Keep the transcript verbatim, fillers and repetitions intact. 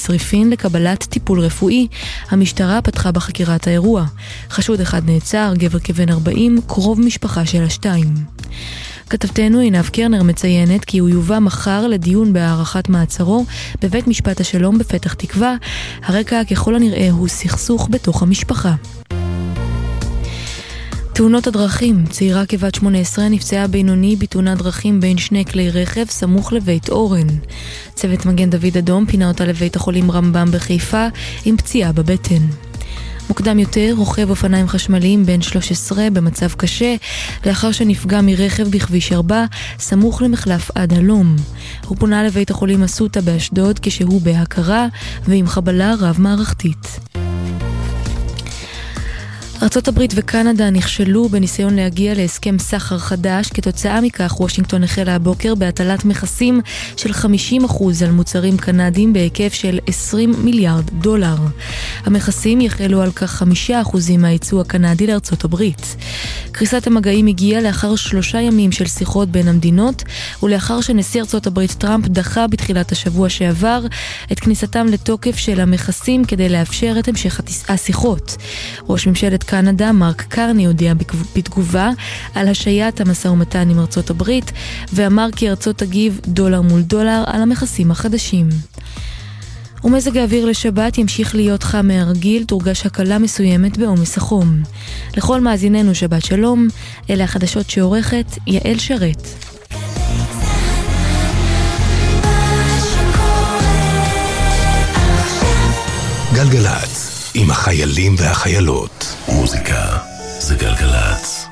צריפין לקבלת טיפול רפואי. המשטרה פתחה בחקירת האירוע. חשוד אחד נעצר, גבר כבן ארבעים, קרוב משפחה של השתיים. כתבתנו עינב קרנר מציינת כי הוא יובא מחר לדיון בהארכת מעצרו בבית משפט השלום בפתח תקווה. הרקע ככל הנראה הוא סכסוך בתוך המשפחה. תאונות הדרכים, צעירה כבת שמונה עשרה נפצעה בינוני בתאונת דרכים בין שני כלי רכב סמוך לבית אורן. צוות מגן דוד אדום פינה אותה לבית החולים רמב"ם בחיפה עם פציעה בבטן. מוקדם יותר, רוכב אופניים חשמליים בן שלוש עשרה במצב קשה לאחר שנפגע מרכב בכביש ארבע סמוך למחלף עד הלום. הוא פונה לבית החולים אסותא באשדוד כשהוא בהכרה ועם חבלה רב מערכתית. ארצות הברית וקנדה נכשלו בניסיון להגיע להסכם סחר חדש. כתוצאה מכך וושינגטון החלה הבוקר בהטלת מכסים של חמישים אחוז על מוצרים קנדיים בהיקף של עשרים מיליארד דולר. המכסים יחלו על כך חמישה אחוזים מהייצוא הקנדי לארצות הברית. קריסת המגעים הגיעה לאחר שלושה ימים של שיחות בין המדינות ולאחר שנשיא ארצות הברית טראמפ דחה בתחילת השבוע שעבר את כניסתם לתוקף של המכסים כדי לאפשר את המשך השיחות. ראש ממשלת קנדה מרק קרני הודיע בתגובה על השעיית המשא ומתן עם ארצות הברית ואמר כי ארצות תגיב דולר מול דולר על המכסים החדשים. ומזג האוויר לשבת ימשיך להיות חם מהרגיל, תורגש הקלה מסוימת בעומס החום. לכל מאזיננו שבת שלום, אלה החדשות שעורכת יעל שרת. גלגלץ עם החיילים והחיילות. מוזיקה זה גלגלץ.